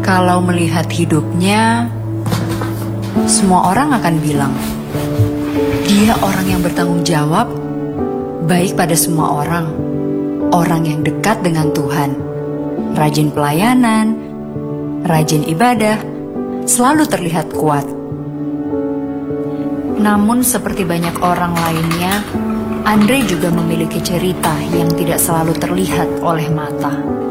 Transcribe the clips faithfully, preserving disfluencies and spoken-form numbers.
Kalau melihat hidupnya, semua orang akan bilang, dia orang yang bertanggung jawab, baik pada semua orang, orang yang dekat dengan Tuhan, rajin pelayanan, rajin ibadah, selalu terlihat kuat. Namun seperti banyak orang lainnya, Andre juga memiliki cerita yang tidak selalu terlihat oleh mata.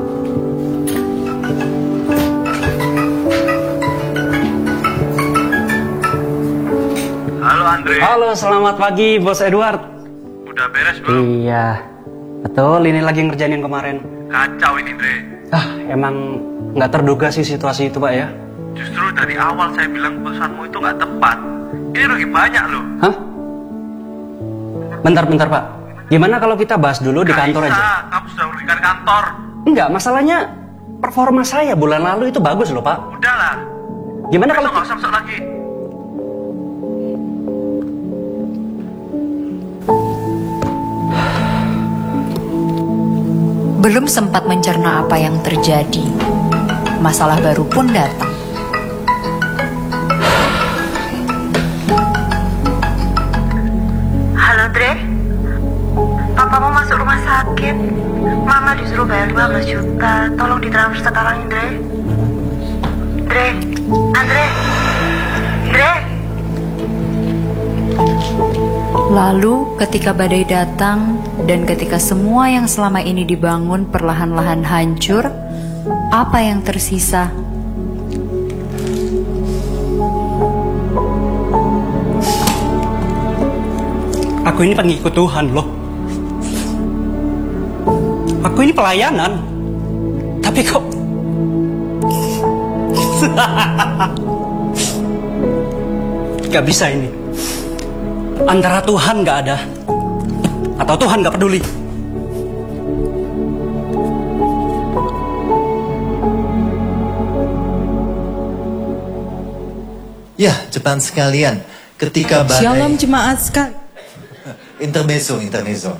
Halo Andre. Halo, selamat pagi Bos Edward. Udah beres belum? Iya, betul, ini lagi ngerjain yang kemarin. Kacau ini Andre. Ah, emang nggak terduga sih situasi itu Pak ya. Justru dari awal saya bilang pesanmu itu nggak tepat. Ini rugi banyak loh. Hah? Bentar-bentar Pak, gimana kalau kita bahas dulu di Gak kantor bisa, aja? kamu sudah merugikan kantor. Enggak, masalahnya performa saya bulan lalu itu bagus loh Pak. Udahlah. Gimana Besok kalau... nggak usah masuk lagi. Belum sempat mencerna apa yang terjadi, masalah baru pun datang. Halo Dre, Papa mau masuk rumah sakit. Mama disuruh bayar dua belas juta. Tolong ditransfer sekarang Dre. Dre, Andre, Dre. Lalu ketika badai datang dan ketika semua yang selama ini dibangun perlahan-lahan hancur, apa yang tersisa? Aku ini pengikut Tuhan loh. Aku ini pelayanan. Tapi kok... Gak bisa ini. Antara Tuhan gak ada atau Tuhan gak peduli. Ya, jemaat sekalian, ketika badai... Shalom jemaat sekalian. Intermezzo, intermezzo.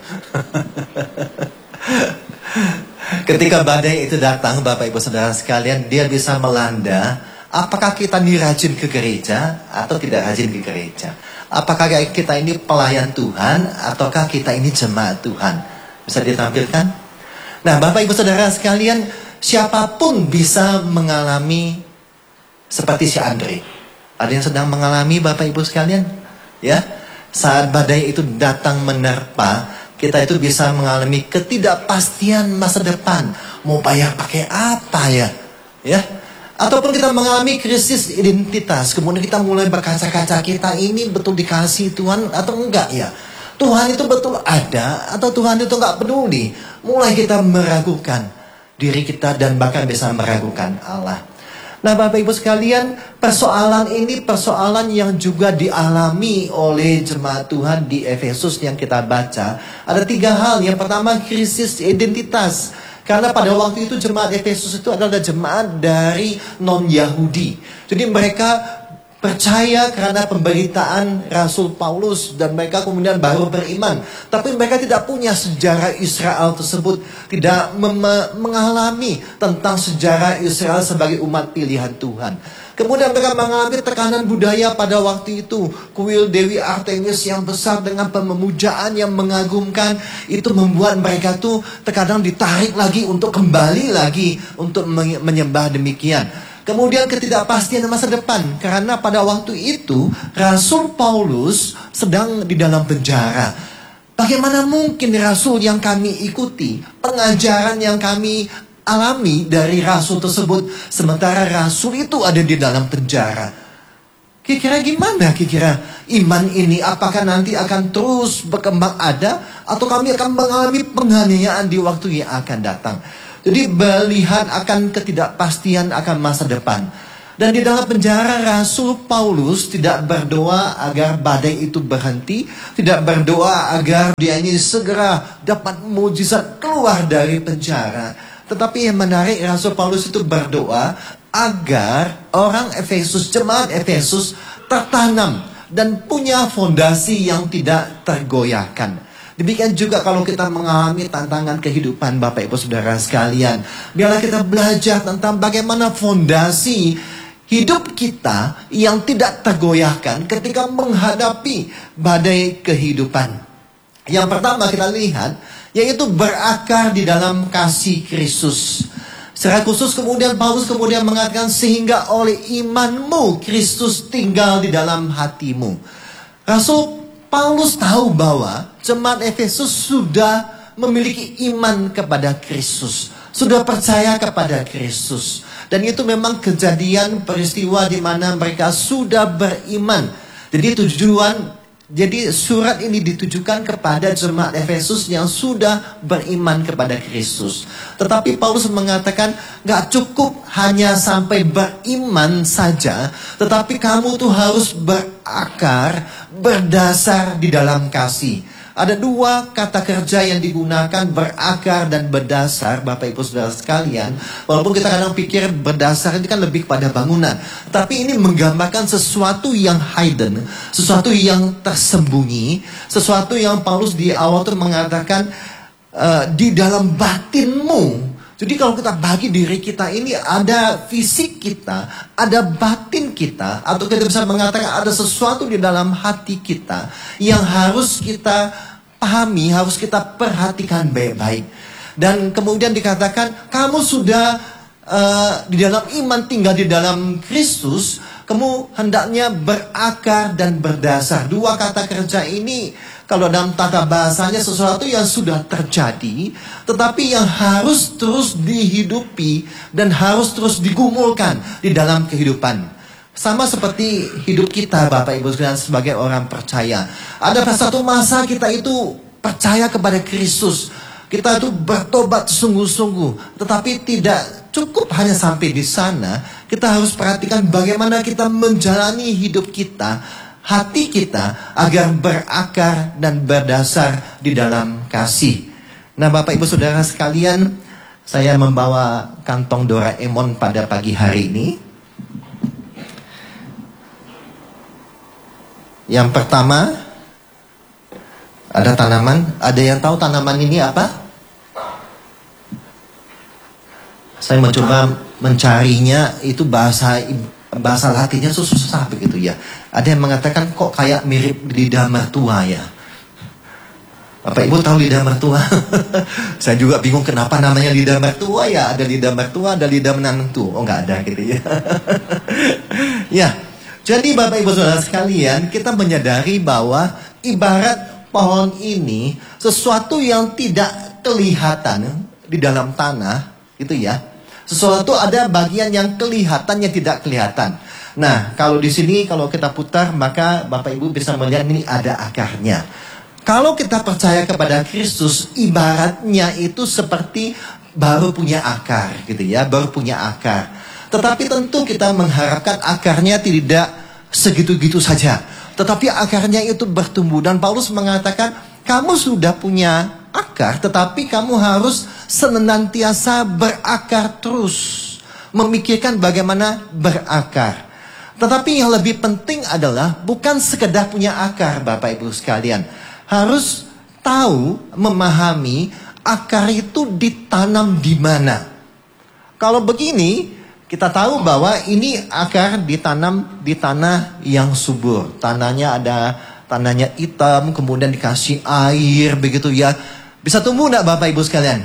Ketika badai itu datang, Bapak Ibu Saudara sekalian, dia bisa melanda. Apakah kita ini rajin ke gereja atau tidak rajin ke gereja? Apakah kita ini pelayan Tuhan ataukah kita ini jemaat Tuhan? Bisa ditampilkan? Nah, Bapak Ibu Saudara sekalian, siapapun bisa mengalami seperti si Andre. Ada yang sedang mengalami Bapak Ibu sekalian? Ya, saat badai itu datang menerpa, kita itu bisa mengalami ketidakpastian masa depan. Mau bayar pakai apa ya? Ya. Ataupun kita mengalami krisis identitas. Kemudian kita mulai berkaca-kaca, kita ini betul dikasih Tuhan atau enggak ya? Tuhan itu betul ada atau Tuhan itu enggak peduli? Mulai kita meragukan diri kita dan bahkan bisa meragukan Allah. Nah Bapak Ibu sekalian, persoalan ini persoalan yang juga dialami oleh jemaat Tuhan di Efesus yang kita baca. Ada tiga hal. Yang pertama, krisis identitas. Karena pada waktu itu jemaat Efesus itu adalah jemaat dari non-Yahudi. Jadi mereka percaya karena pemberitaan Rasul Paulus dan mereka kemudian baru beriman. Tapi mereka tidak punya sejarah Israel tersebut. Tidak mengalami tentang sejarah Israel sebagai umat pilihan Tuhan. Kemudian mereka mengalami tekanan budaya pada waktu itu. Kuil Dewi Artemis yang besar dengan pemujaan yang mengagumkan. Itu membuat mereka tuh terkadang ditarik lagi untuk kembali lagi untuk menyembah demikian. Kemudian ketidakpastian masa depan. Karena pada waktu itu Rasul Paulus sedang di dalam penjara. Bagaimana mungkin Rasul yang kami ikuti, pengajaran yang kami alami dari Rasul tersebut, sementara Rasul itu ada di dalam penjara. Kira-kira gimana kira-kira iman ini? Apakah nanti akan terus berkembang ada, atau kami akan mengalami penganiayaan di waktu yang akan datang? Jadi melihat akan ketidakpastian akan masa depan. Dan di dalam penjara Rasul Paulus tidak berdoa agar badai itu berhenti, tidak berdoa agar dia ini segera dapat mujizat keluar dari penjara. Tetapi yang menarik, Rasul Paulus itu berdoa agar orang Efesus, jemaat Efesus tertanam dan punya fondasi yang tidak tergoyahkan. Demikian juga kalau kita mengalami tantangan kehidupan Bapak Ibu Saudara sekalian. Biarlah kita belajar tentang bagaimana fondasi hidup kita yang tidak tergoyahkan ketika menghadapi badai kehidupan. Yang pertama kita lihat, yaitu berakar di dalam kasih Kristus. Secara khusus kemudian Paulus kemudian mengatakan, sehingga oleh imanmu Kristus tinggal di dalam hatimu. Rasul Paulus tahu bahwa jemaat Efesus sudah memiliki iman kepada Kristus, sudah percaya kepada Kristus. Dan itu memang kejadian peristiwa di mana mereka sudah beriman. Jadi tujuan, jadi surat ini ditujukan kepada jemaat Efesus yang sudah beriman kepada Kristus. Tetapi Paulus mengatakan, gak cukup hanya sampai beriman saja, tetapi kamu tuh harus berakar, berdasar di dalam kasih. Ada dua kata kerja yang digunakan, berakar dan berdasar, Bapak Ibu Saudara sekalian. Walaupun kita kadang pikir berdasar ini kan lebih kepada bangunan, tapi ini menggambarkan sesuatu yang hidden, sesuatu yang tersembunyi, sesuatu yang Paulus di awal itu mengatakan uh, di dalam batinmu. Jadi kalau kita bagi diri kita ini, ada fisik kita, ada batin kita, atau kita bisa mengatakan ada sesuatu di dalam hati kita yang harus kita pahami, harus kita perhatikan baik-baik. Dan kemudian dikatakan, kamu sudah uh, di dalam iman, tinggal di dalam Kristus, kamu hendaknya berakar dan berdasar. Dua kata kerja ini, kalau dalam tata bahasanya sesuatu yang sudah terjadi, tetapi yang harus terus dihidupi dan harus terus digumulkan di dalam kehidupan. Sama seperti hidup kita Bapak Ibu sekalian sebagai orang percaya. Ada satu masa kita itu percaya kepada Kristus. Kita itu bertobat sungguh-sungguh. Tetapi tidak cukup hanya sampai di sana. Kita harus perhatikan bagaimana kita menjalani hidup kita, hati kita, agar berakar dan berdasar di dalam kasih. Nah Bapak Ibu Saudara sekalian, saya membawa kantong Doraemon pada pagi hari ini. Yang pertama, ada tanaman. Ada yang tahu tanaman ini apa? Saya mencoba mencarinya, itu bahasa bahasa Latinnya susah begitu ya. Ada yang mengatakan kok kayak mirip lidah mertua ya. Bapak Ibu tahu lidah mertua? Saya juga bingung kenapa namanya lidah mertua ya. Ada lidah mertua, ada lidah menantu. Oh nggak ada gitu ya. Ya, jadi Bapak Ibu Saudara sekalian, kita menyadari bahwa ibarat pohon ini sesuatu yang tidak kelihatan di dalam tanah, gitu ya. Sesuatu ada bagian yang kelihatan yang tidak kelihatan. Nah, kalau di sini kalau kita putar, maka Bapak Ibu bisa melihat ini ada akarnya. Kalau kita percaya kepada Kristus, ibaratnya itu seperti baru punya akar, gitu ya, baru punya akar. Tetapi tentu kita mengharapkan akarnya tidak segitu-gitu saja, tetapi akarnya itu bertumbuh. Dan Paulus mengatakan, kamu sudah punya akar, tetapi kamu harus senantiasa berakar terus, memikirkan bagaimana berakar. Tetapi yang lebih penting adalah bukan sekedar punya akar, Bapak Ibu sekalian. Harus tahu, memahami akar itu ditanam di mana. Kalau begini, kita tahu bahwa ini akar ditanam di tanah yang subur. Tanahnya ada, tanahnya hitam, kemudian dikasih air, begitu ya. Bisa tumbuh enggak Bapak Ibu sekalian?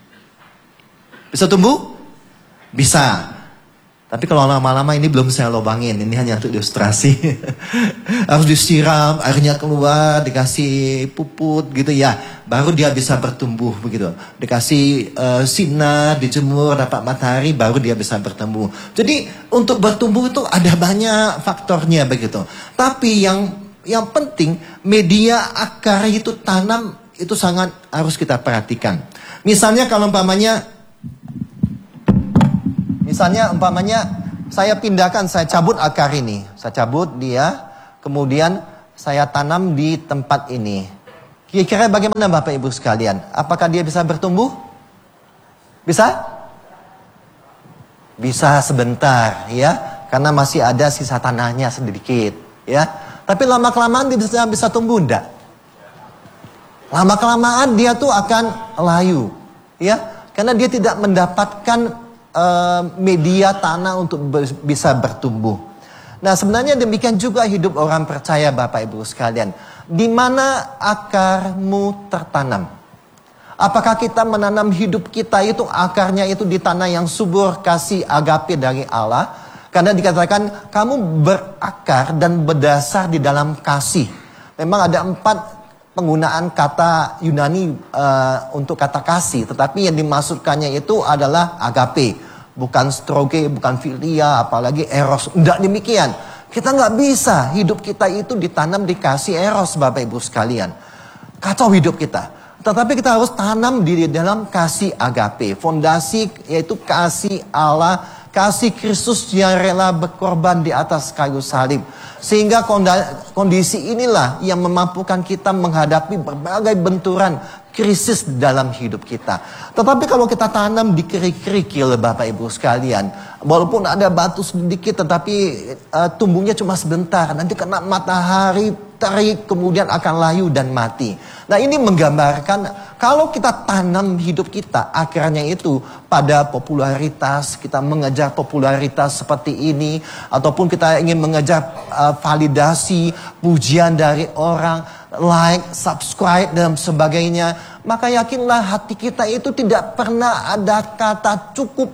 Bisa tumbuh? Bisa. Tapi kalau lama-lama ini belum saya lobangin, ini hanya untuk ilustrasi. Harus disiram, airnya keluar, dikasih puput gitu ya, baru dia bisa bertumbuh begitu. Dikasih uh, sinar, dijemur, dapat matahari, baru dia bisa bertumbuh. Jadi untuk bertumbuh itu ada banyak faktornya begitu. Tapi yang yang penting media akar itu tanam itu sangat harus kita perhatikan. Misalnya kalau umpamanya Misalnya umpamanya saya pindahkan, saya cabut akar ini. Saya cabut dia, kemudian saya tanam di tempat ini. Kira-kira bagaimana Bapak Ibu sekalian? Apakah dia bisa bertumbuh? Bisa? Bisa sebentar ya. Karena masih ada sisa tanahnya sedikit ya. Tapi lama-kelamaan dia bisa, bisa tumbuh enggak? Lama-kelamaan dia tuh akan layu. Ya, karena dia tidak mendapatkan uh, media tanah untuk ber, bisa bertumbuh. Nah, sebenarnya demikian juga hidup orang percaya, Bapak Ibu sekalian. Di mana akarmu tertanam? Apakah kita menanam hidup kita itu akarnya itu di tanah yang subur kasih agape dari Allah? Karena dikatakan kamu berakar dan berdasar di dalam kasih. Memang ada empat penggunaan kata Yunani uh, untuk kata kasih, tetapi yang dimaksudkannya itu adalah agape, bukan stroge, bukan philia, apalagi eros. Tidak demikian. Kita nggak bisa hidup kita itu ditanam di kasih eros, Bapak Ibu sekalian. Kacau hidup kita. Tetapi kita harus tanam di dalam kasih agape, fondasi yaitu kasih Allah, kasih Kristus yang rela berkorban di atas kayu salib. Sehingga kondisi inilah yang memampukan kita menghadapi berbagai benturan krisis dalam hidup kita. Tetapi kalau kita tanam di kerikil-kerikil, Bapak Ibu sekalian, walaupun ada batu sedikit tetapi uh, tumbuhnya cuma sebentar. Nanti kena matahari terik kemudian akan layu dan mati. Nah, ini menggambarkan kalau kita tanam hidup kita akarnya itu pada popularitas, kita mengejar popularitas seperti ini, ataupun kita ingin mengejar uh, validasi, pujian dari orang, like, subscribe dan sebagainya, maka yakinlah hati kita itu tidak pernah ada kata cukup.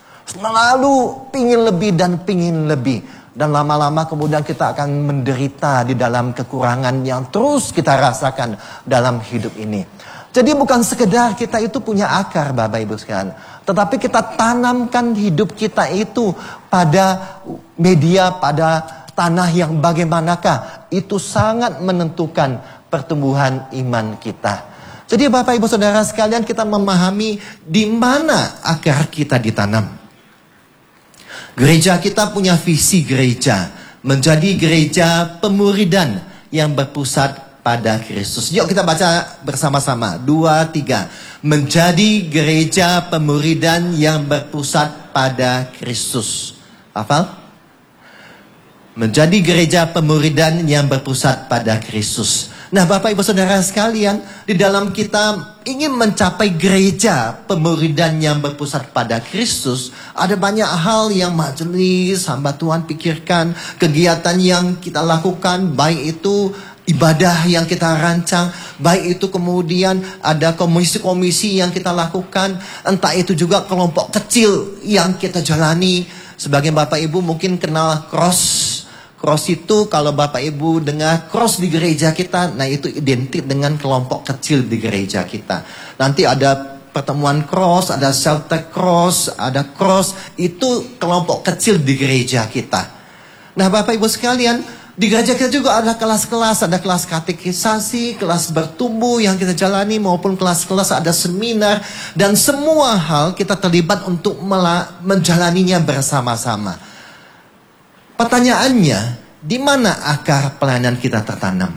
Selalu pingin lebih dan pingin lebih. Dan lama-lama kemudian kita akan menderita di dalam kekurangan yang terus kita rasakan dalam hidup ini. Jadi bukan sekedar kita itu punya akar, Bapak Ibu sekalian, tetapi kita tanamkan hidup kita itu pada media, pada tanah yang bagaimanakah. Itu sangat menentukan pertumbuhan iman kita. Jadi Bapak Ibu Saudara sekalian, kita memahami di mana akar kita ditanam. Gereja kita punya visi gereja, menjadi gereja pemuridan yang berpusat pada Kristus. Yuk kita baca bersama-sama. Dua, tiga. Menjadi gereja pemuridan yang berpusat pada Kristus. Hafal? Menjadi gereja pemuridan yang berpusat pada Kristus. Nah, Bapak Ibu Saudara sekalian, di dalam kita ingin mencapai gereja pemuridan yang berpusat pada Kristus, ada banyak hal yang majelis hamba Tuhan pikirkan, kegiatan yang kita lakukan, baik itu ibadah yang kita rancang, baik itu kemudian ada komisi-komisi yang kita lakukan, entah itu juga kelompok kecil yang kita jalani. Sebagian Bapak Ibu mungkin kenal cross. Cross itu kalau Bapak Ibu dengar cross di gereja kita, nah itu identik dengan kelompok kecil di gereja kita. Nanti ada pertemuan cross, ada shelter cross, ada cross, itu kelompok kecil di gereja kita. Nah Bapak Ibu sekalian, di gereja kita juga ada kelas-kelas, ada kelas katekisasi, kelas bertumbuh yang kita jalani, maupun kelas-kelas ada seminar, dan semua hal kita terlibat untuk menjalaninya bersama-sama. Pertanyaannya, di mana akar pelayanan kita tertanam?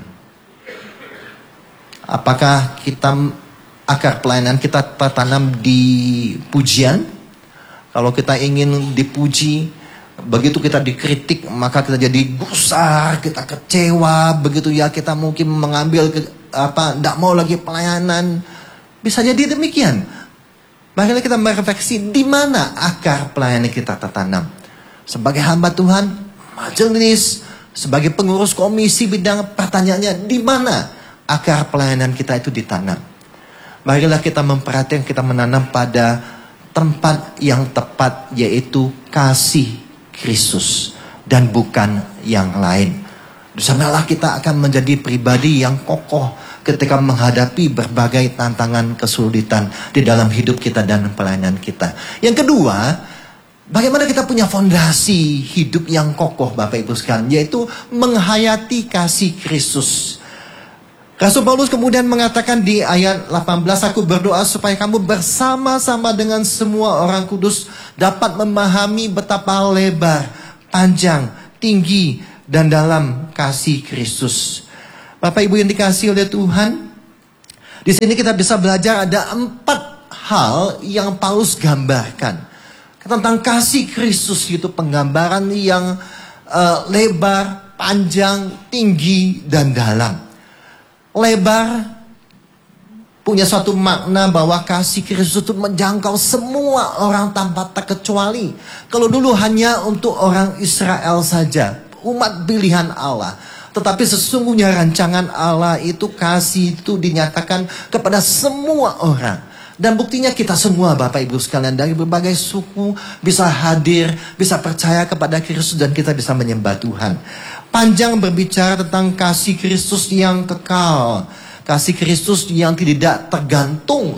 Apakah kita akar pelayanan kita tertanam di pujian? Kalau kita ingin dipuji, begitu kita dikritik, maka kita jadi gusar, kita kecewa, begitu ya kita mungkin mengambil ke, apa, tidak mau lagi pelayanan. Bisa jadi demikian. Marilah kita merefleksi di mana akar pelayanan kita tertanam. Sebagai hamba Tuhan, majelis, sebagai pengurus komisi bidang, pertanyaannya di mana akar pelayanan kita itu ditanam. Marilah kita memperhatikan, kita menanam pada tempat yang tepat, yaitu kasih Kristus dan bukan yang lain. Di sanalah kita akan menjadi pribadi yang kokoh ketika menghadapi berbagai tantangan kesulitan di dalam hidup kita dan pelayanan kita. Yang kedua, bagaimana kita punya fondasi hidup yang kokoh, Bapak Ibu sekalian, yaitu menghayati kasih Kristus. Rasul Paulus kemudian mengatakan di ayat delapan belas, aku berdoa supaya kamu bersama-sama dengan semua orang kudus dapat memahami betapa lebar, panjang, tinggi, dan dalam kasih Kristus. Bapak Ibu yang dikasihi oleh Tuhan, di sini kita bisa belajar ada empat hal yang Paulus gambarkan. Tentang kasih Kristus, itu penggambaran yang uh, lebar, panjang, tinggi, dan dalam. Lebar punya suatu makna bahwa kasih Kristus itu menjangkau semua orang tanpa terkecuali. Kalau dulu hanya untuk orang Israel saja, umat pilihan Allah. Tetapi sesungguhnya rancangan Allah itu, kasih itu dinyatakan kepada semua orang. Dan buktinya kita semua Bapak Ibu sekalian dari berbagai suku bisa hadir, bisa percaya kepada Kristus dan kita bisa menyembah Tuhan. Panjang berbicara tentang kasih Kristus yang kekal. Kasih Kristus yang tidak tergantung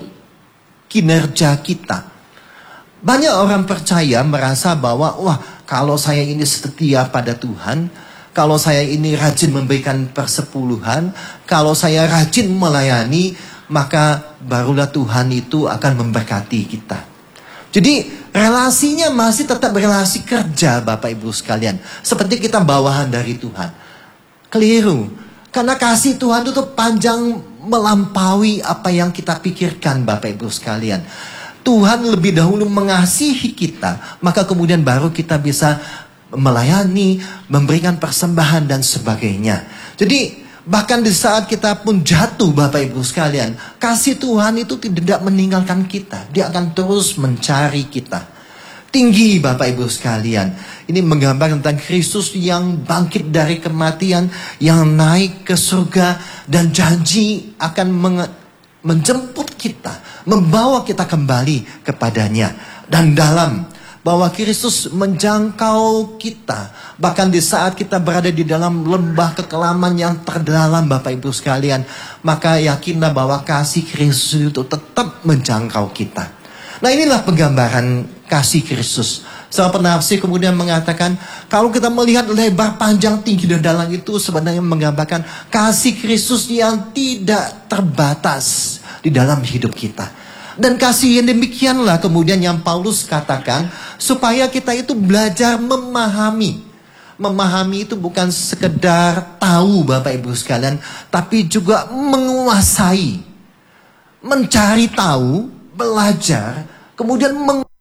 kinerja kita. Banyak orang percaya merasa bahwa wah, kalau saya ini setia pada Tuhan, kalau saya ini rajin memberikan persepuluhan, kalau saya rajin melayani, maka barulah Tuhan itu akan memberkati kita. Jadi relasinya masih tetap relasi kerja Bapak Ibu sekalian. Seperti kita bawahan dari Tuhan. Keliru. Karena kasih Tuhan itu panjang melampaui apa yang kita pikirkan Bapak Ibu sekalian. Tuhan lebih dahulu mengasihi kita, maka kemudian baru kita bisa melayani, memberikan persembahan dan sebagainya. Jadi bahkan di saat kita pun jatuh Bapak Ibu sekalian, kasih Tuhan itu tidak meninggalkan kita. Dia akan terus mencari kita. Tinggi Bapak Ibu sekalian. Ini menggambarkan tentang Kristus yang bangkit dari kematian, yang naik ke surga, dan janji akan menjemput kita, membawa kita kembali kepadanya. Dan dalam bahwa Kristus menjangkau kita, bahkan di saat kita berada di dalam lembah kekelaman yang terdalam Bapak Ibu sekalian, maka yakinlah bahwa kasih Kristus itu tetap menjangkau kita. Nah, inilah penggambaran kasih Kristus. Seorang penafsir kemudian mengatakan, kalau kita melihat lebar, panjang, tinggi dan dalam itu sebenarnya menggambarkan kasih Kristus yang tidak terbatas di dalam hidup kita. Dan kasih yang demikianlah kemudian yang Paulus katakan, supaya kita itu belajar memahami. Memahami itu bukan sekedar tahu Bapak Ibu sekalian, tapi juga menguasai. Mencari tahu, belajar, kemudian meng